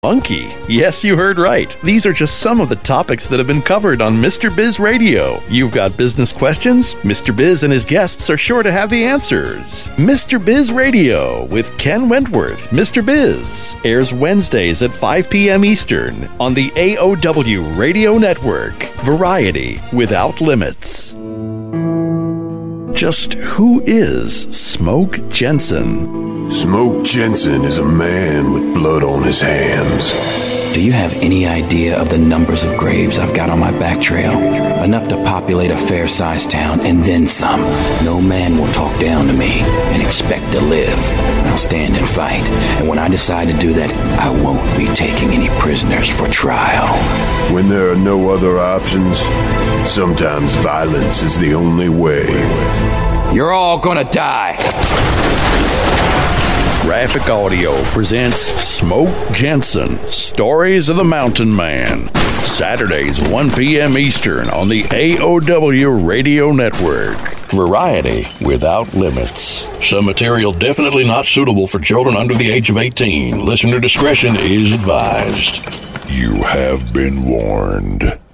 Monkey. Yes, you heard right. These are just some of the topics that have been covered on Mr. Biz Radio. You've got business questions? Mr. Biz and his guests are sure to have the answers. Mr. Biz Radio with Ken Wentworth, Mr. Biz, airs Wednesdays at 5 p.m. Eastern on the AOW Radio Network. Variety without limits. Just who is Smoke Jensen? Smoke Jensen is a man with blood on his hands. Do you have any idea of the numbers of graves I've got on my back trail? Enough to populate a fair-sized town and then some. No man will talk down to me and expect to live. I'll stand and fight, and when I decide to do that, I won't be taking any prisoners for trial. When there are no other options, sometimes violence is the only way. You're all gonna die. Graphic Audio presents Smoke Jensen, Stories of the Mountain Man. Saturdays, 1 p.m. Eastern on the AOW Radio Network. Variety without limits. Some material definitely not suitable for children under the age of 18. Listener discretion is advised. You have been warned.